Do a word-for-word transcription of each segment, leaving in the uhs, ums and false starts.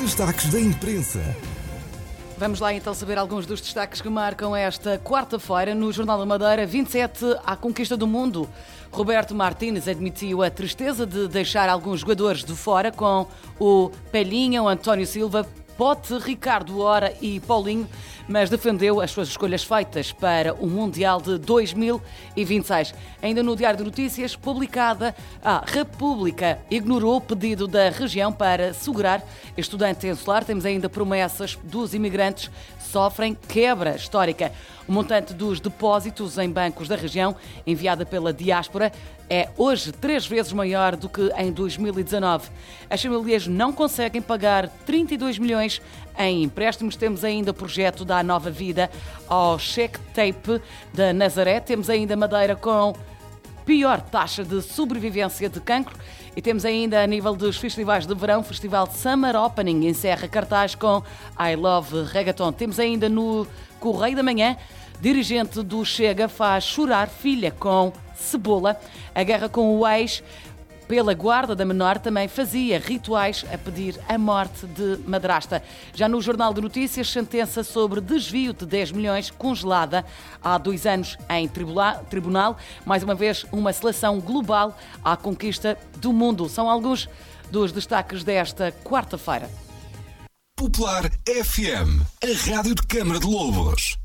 Destaques da imprensa. Vamos lá então saber alguns dos destaques que marcam esta quarta-feira no Jornal da Madeira, vinte e sete à conquista do mundo. Roberto Martínez admitiu a tristeza de deixar alguns jogadores de fora, com o Pelinha, o António Silva, Pote, Ricardo Ora e Paulinho, mas defendeu as suas escolhas feitas para o Mundial de dois mil e vinte e seis. Ainda no Diário de Notícias, publicada, a República ignorou o pedido da região para segurar estudante insular. Temos ainda promessas dos imigrantes, sofrem quebra histórica. O montante dos depósitos em bancos da região, enviada pela diáspora, é hoje três vezes maior do que em dois mil e dezanove. As famílias não conseguem pagar trinta e dois milhões em empréstimos. Temos ainda o projeto da Nova Vida ao Cheque Tape da Nazaré. Temos ainda Madeira com pior taxa de sobrevivência de cancro. E temos ainda, a nível dos festivais de verão, o Festival Summer Opening encerra cartaz com I Love Reggaeton. Temos ainda no Correio da Manhã, dirigente do Chega faz chorar filha com cebola. A guerra com o ex pela guarda da menor também fazia rituais a pedir a morte de madrasta. Já no Jornal de Notícias, sentença sobre desvio de dez milhões congelada há dois anos em tribunal. Mais uma vez, uma seleção global à conquista do mundo. São alguns dos destaques desta quarta-feira. Popular F M, a rádio de Câmara de Lobos.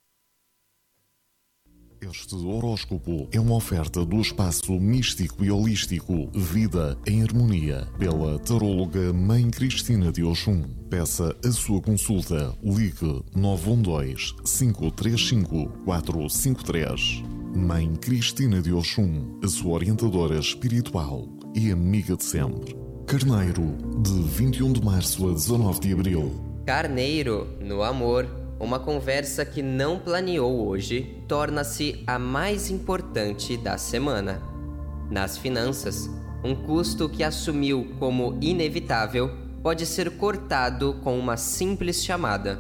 Este horóscopo é uma oferta do espaço místico e holístico Vida em Harmonia, pela taróloga Mãe Cristina de Oxum. Peça a sua consulta. Ligue nove um dois, cinco três cinco, quatro cinco três. Mãe Cristina de Oxum, a sua orientadora espiritual e amiga de sempre. Carneiro, de vinte e um de março a dezanove de abril. Carneiro, no amor. Uma conversa que não planeou hoje torna-se a mais importante da semana. Nas finanças, um custo que assumiu como inevitável pode ser cortado com uma simples chamada.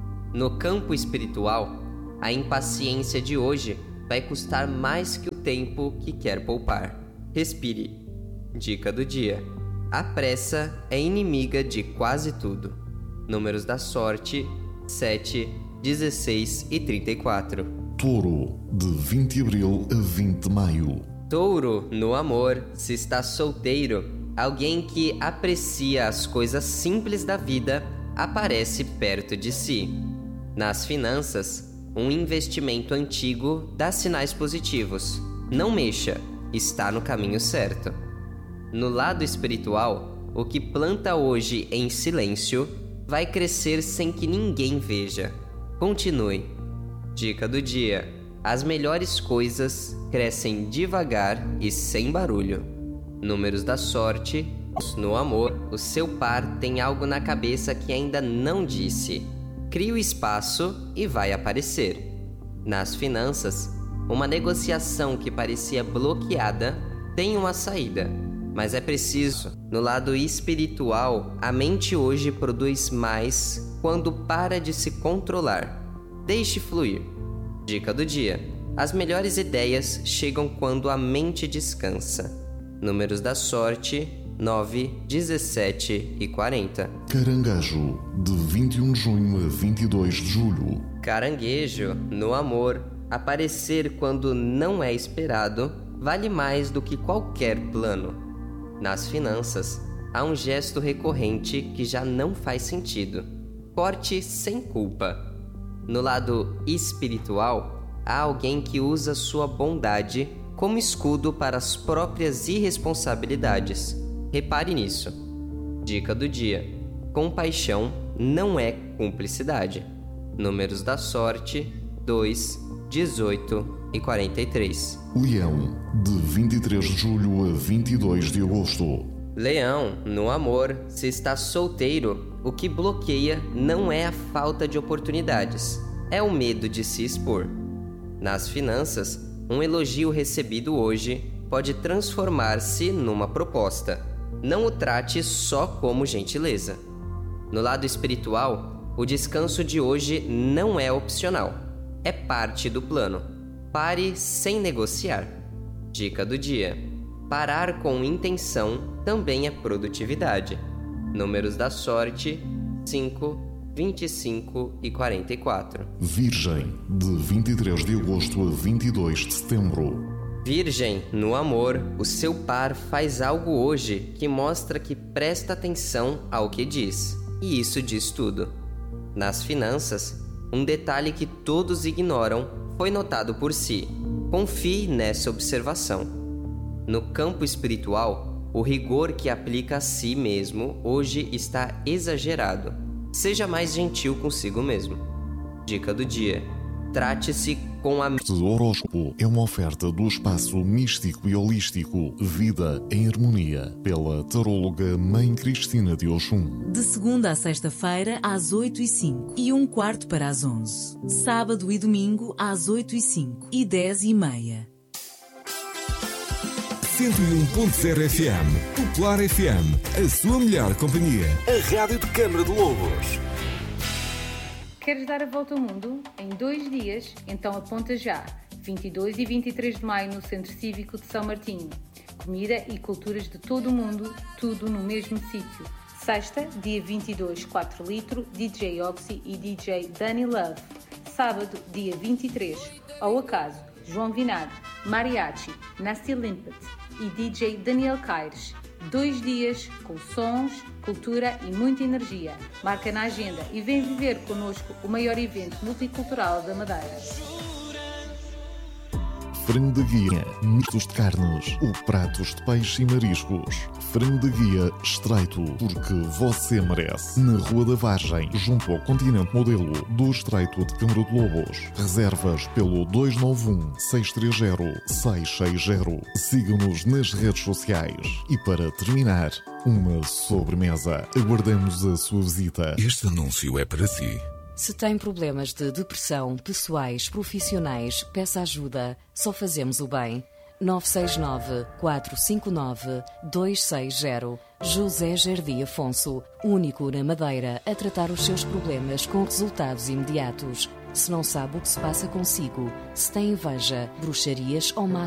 No campo espiritual, a impaciência de hoje vai custar mais que o tempo que quer poupar. Respire. Dica do dia: a pressa é inimiga de quase tudo. Números da sorte: sete, dezesseis e trinta e quatro. Touro, de vinte de abril a vinte de maio. Touro, no amor, se está solteiro, alguém que aprecia as coisas simples da vida aparece perto de si. Nas finanças, um investimento antigo dá sinais positivos. Não mexa, está no caminho certo. No lado espiritual, o que planta hoje em silêncio vai crescer sem que ninguém veja. Continue. Dica do dia: as melhores coisas crescem devagar e sem barulho. Números da sorte: no amor, o seu par tem algo na cabeça que ainda não disse. Crie o espaço e vai aparecer. Nas finanças, uma negociação que parecia bloqueada tem uma saída, mas é preciso. No lado espiritual, a mente hoje produz mais quando para de se controlar. Deixe fluir. Dica do dia: as melhores ideias chegam quando a mente descansa. Números da sorte: nove, dezessete e quarenta. Caranguejo, de vinte e um de junho a vinte e dois de julho. Caranguejo, no amor, aparecer quando não é esperado vale mais do que qualquer plano. Nas finanças, há um gesto recorrente que já não faz sentido. Corte sem culpa. No lado espiritual, há alguém que usa sua bondade como escudo para as próprias irresponsabilidades. Repare nisso. Dica do dia: compaixão não é cumplicidade. Números da sorte: dois, dezoito e quarenta e três. Leão, de vinte e três de julho a vinte e dois de agosto. Leão, no amor, se está solteiro, o que bloqueia não é a falta de oportunidades, é o medo de se expor. Nas finanças, um elogio recebido hoje pode transformar-se numa proposta. Não o trate só como gentileza. No lado espiritual, o descanso de hoje não é opcional, é parte do plano. Pare sem negociar. Dica do dia: parar com intenção também é produtividade. Números da sorte: cinco, vinte e cinco e quarenta e quatro. Virgem, de vinte e três de agosto a vinte e dois de setembro. Virgem, no amor, o seu par faz algo hoje que mostra que presta atenção ao que diz. E isso diz tudo. Nas finanças, um detalhe que todos ignoram foi notado por si. Confie nessa observação. No campo espiritual, o rigor que aplica a si mesmo hoje está exagerado. Seja mais gentil consigo mesmo. Dica do dia: trate-se com a... O horóscopo é uma oferta do espaço místico e holístico Vida em Harmonia, pela taróloga Mãe Cristina de Oxum. De segunda a sexta-feira, às oito e cinco e um quarto para as onze. Sábado e domingo, às oito e cinco e dez e meia. cento e um ponto zero F M. Popular F M. A sua melhor companhia. A rádio de Câmara de Lobos. Queres dar a volta ao mundo em dois dias? Então aponta já. vinte e dois e vinte e três de maio no Centro Cívico de São Martinho. Comida e culturas de todo o mundo, tudo no mesmo sítio. Sexta, dia vinte e dois, quatro litro, D J Oxy e D J Danny Love. Sábado, dia vinte e três, ao acaso, João Vinagre, Mariachi, Nasty Limpet e D J Daniel Caires. Dois dias com sons, cultura e muita energia. Marca na agenda e vem viver connosco o maior evento multicultural da Madeira. Frango da Guia, mitos de carnes, ou pratos de peixe e mariscos. Frango da Guia Estreito, porque você merece. Na Rua da Vargem, junto ao Continente Modelo, do Estreito de Câmara de Lobos. Reservas pelo dois nove um, seis três zero, seis seis zero. Siga-nos nas redes sociais. E para terminar, uma sobremesa. Aguardamos a sua visita. Este anúncio é para si. Se tem problemas de depressão, pessoais, profissionais, peça ajuda. Só fazemos o bem. nove seis nove, quatro cinco nove, dois seis zero. José Jardim Afonso, único na Madeira a tratar os seus problemas com resultados imediatos. Se não sabe o que se passa consigo, se tem inveja, bruxarias ou má